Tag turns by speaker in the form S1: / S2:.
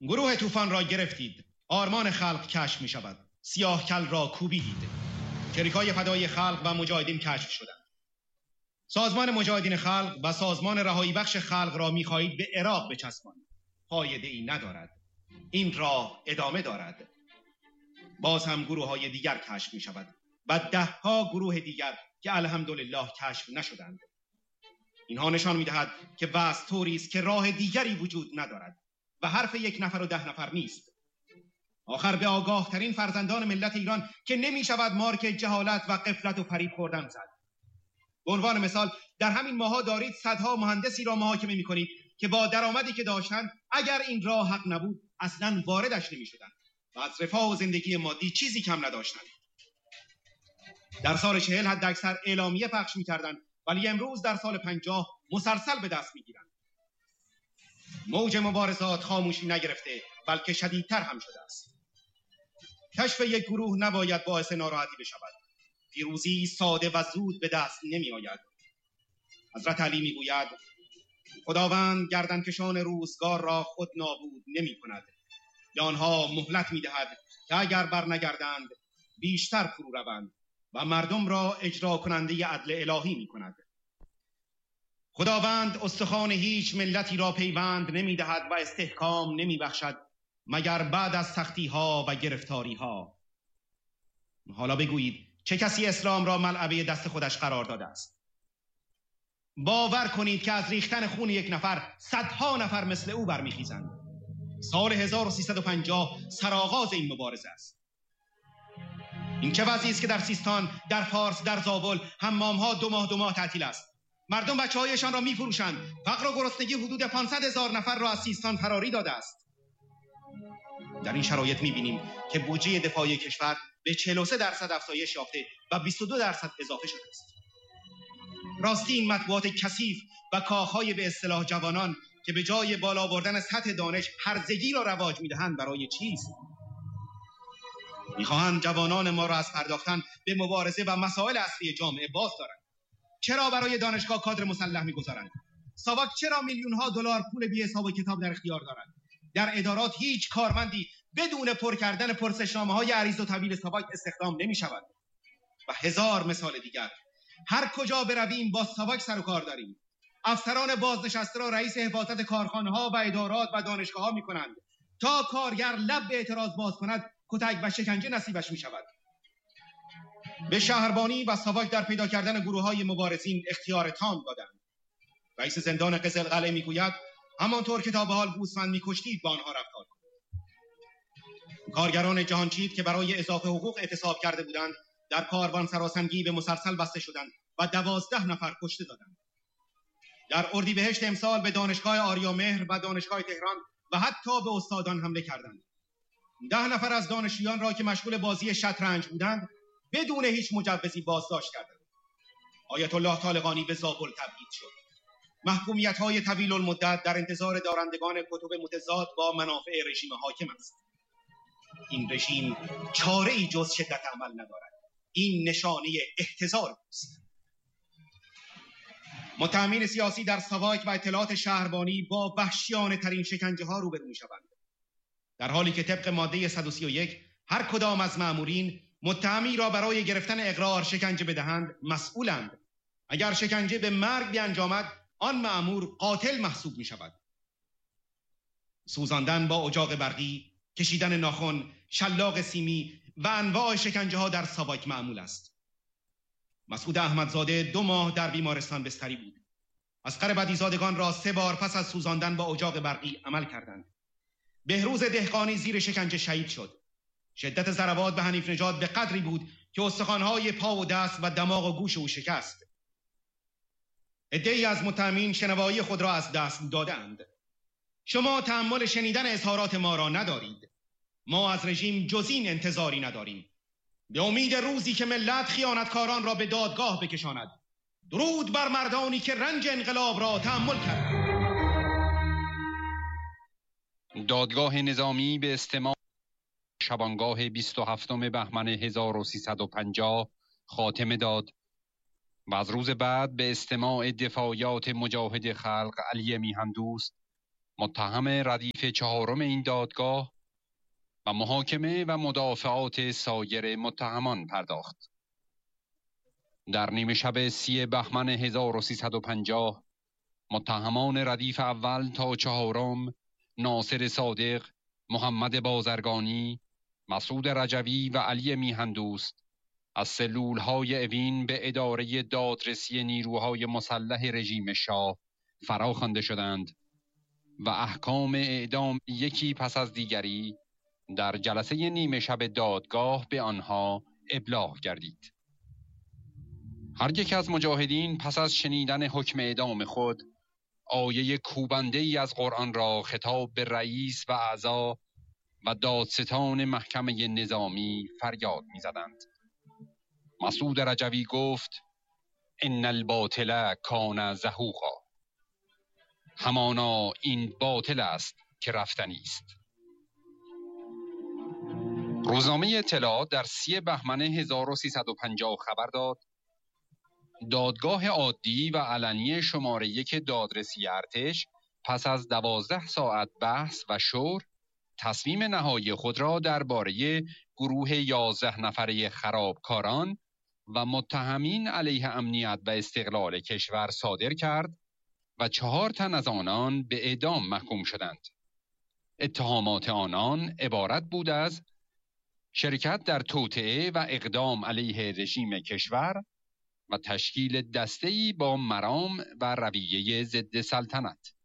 S1: گروه طوفان را گرفتید. آرمان خلق کشف می شود. سیاه کل را کوبیدید. شریکای فدای خلق و مجاهدین کشف شدند. سازمان مجاهدین خلق و سازمان رهایی بخش خلق را می خواهید به عراق بچسبانید. فایده ای ندارد. این راه ادامه دارد. باز هم گروه های دیگر کشف می شود و 10 گروه دیگر که الحمدلله کشف نشدند. اینها نشان می دهد که وضع طوری است که راه دیگری وجود ندارد و حرف 1 نفر و 10 نفر نیست. آخر به آگاه ترین فرزندان ملت ایران که نمی شود مارک جهالت و غفلت و فریب خوردن زد. به عنوان مثال در همین ماها دارید صدها مهندسی را محاکمه می کنید که با درآمدی که داشتند اگر این راه حق نبود اصلا واردش نمی شدند و از رفاه و زندگی مادی چیزی کم نداشتند. در سال 40 حداکثر اعلامیه پخش می کردند ولی امروز در سال 50 مسلسل به دست می گیرند. موج مبارزات خاموشی نگرفته بلکه شدیدتر هم شده است. کشف یک گروه نباید باعث ناراحتی بشود. پیروزی ساده و زود به دست نمی آید. حضرت علی می گوید خداوند گردنکشان روزگار را خود نابود نمی کند. یا آنها مهلت می دهد که اگر بر نگردند بیشتر فرو روند و مردم را اجرا کننده عدل الهی می کند. خداوند استخوان هیچ ملتی را پیوند نمی دهد و استحکام نمی بخشد مگر بعد از سختی ها و گرفتاری ها. حالا بگویید چه کسی اسلام را ملعبه دست خودش قرار داده است؟ باور کنید که از ریختن خون 1 نفر صدها نفر مثل او برمیخیزند. سال 1350 سرآغاز این مبارزه است. این چه وضعی است که در سیستان، در فارس، در زابل حمام‌ها 2 ماه تعطیل است. مردم بچه‌هایشان را می‌فروشند. فقر و گرسنگی حدود 500,000 نفر را از سیستان فراری داده است. در این شرایط می‌بینیم که بودجه دفاعی کشور به 43% افزایش یافته و 22% اضافه شده است. راستی این مطبوعات کثیف و کاخهای به اصطلاح جوانان که به جای بالا بردن سطح دانش هرزگی را رواج می‌دهند برای چیست؟ می‌خواهند جوانان ما را از پرداختن به مبارزه و مسائل اصلی جامعه باز دارند. چرا برای دانشگاه کادر مسلح می‌گذارند؟ ساواک چرا میلیون‌ها دلار پول بی حساب و کتاب در اختیار دارند؟ در ادارات هیچ کارمندی بدون پر کردن پرسشنامه‌های عریض و طویل ساواک استخدام نمی‌شود. و هزار مثال دیگر. هر کجا برویم با ساواک سر و کار داریم. افسران بازنشسته را رئیس حفاظت کارخانه‌ها و ادارات و دانشگاه‌ها می‌کنند. تا کارگر لب به اعتراض باز کند کتک و شکنجه نصیبش می‌شود. به شهربانی و ساواک در پیدا کردن گروه‌های مبارزین اختیار تام دادند. رئیس زندان قزلقلعه میگوید همانطور که تا به حال گوسفند می‌کشتید با آنها رفتار کنید. کارگران جهانچید که برای اضافه حقوق اعتصاب کرده بودند در کاروان سراسنگی به مسلسل بسته شدند و 12 نفر کشته دادند. در اردیبهشت امسال به دانشگاه آریامهر و دانشگاه تهران و حتی به استادان حمله کردند. 10 نفر از دانشجویان را که مشغول بازی شطرنج بودند بدون هیچ مجوزی بازداشت کردند. آیت الله طالقانی به زابل تبعید شد. محکومیت‌های طویل المدت در انتظار دارندگان کتب متضاد با منافع رژیم حاکم است. این رژیم چاره‌ای جز شدت عمل ندارد. این نشانه احتضار است. متهمین سیاسی در ساواک و اطلاعات شهربانی با وحشیانه ترین شکنجه ها روبرو می‌شوند. در حالی که طبق ماده 131 هر کدام از مأمورین متهمی را برای گرفتن اقرار شکنجه بدهند مسئولند. اگر شکنجه به مرگ بیانجامد آن مأمور قاتل محسوب می شود. سوزاندن با اجاق برقی، کشیدن ناخن، شلاق سیمی و انواع شکنجه ها در ساواک معمول است. مسعود احمدزاده 2 ماه در بیمارستان بستری بود. اصغر بدیزادگان را 3 بار پس از سوزاندن با اجاق برقی عمل کردند. بهروز دهقانی زیر شکنجه شهید شد. شدت ضربات به حنیف نژاد به قدری بود که استخوان‌های پا و دست و دماغ و گوش او شکست. عده‌ای از متهمین شنوایی خود را از دست دادند. شما تحمل شنیدن اظهارات ما را ندارید. ما از رژیم جز این انتظاری نداریم. به امید روزی که ملت خیانتکاران را به دادگاه بکشاند. درود بر مردانی که رنج انقلاب را تحمل کردند.
S2: دادگاه نظامی به استماع شبانگاه 27 بهمن 1350 خاتمه داد و از روز بعد به استماع دفاعیات مجاهد خلق علی میهندوست متهم ردیف چهارم این دادگاه و محاکمه و مدافعات سایر متهمان پرداخت. در نیمه شب 30 بهمن 1350 متهمان ردیف اول تا چهارم ناصر صادق، محمد بازرگانی، مسعود رجوی و علی میهندوست از سلولهای اوین به اداره دادرسی نیروهای مسلح رژیم شاه فراخوانده شدند و احکام اعدام یکی پس از دیگری در جلسه نیمه شب دادگاه به آنها ابلاغ گردید. هر یک از مجاهدین پس از شنیدن حکم اعدام خود آیه کوبنده ای از قرآن را خطاب به رئیس و اعضا و دادستان محکمه نظامی فریاد می‌زدند. مسعود رجوی گفت: ان الباطل کان زهوقا، همانا این باطل است که رفتنی است. روزنامه اطلاعات در 30 بهمن 1350 خبر داد دادگاه عادی و علنی شماره 1 دادرسی ارتش پس از 12 ساعت بحث و شور تصمیم نهایی خود را درباره گروه 11 نفره خرابکاران و متهمین علیه امنیت و استقلال کشور صادر کرد و 4 تن از آنان به اعدام محکوم شدند. اتهامات آنان عبارت بود از شرکت در توطئه و اقدام علیه رژیم کشور و تشکیل دسته‌ای با مرام و رویه ضد سلطنت.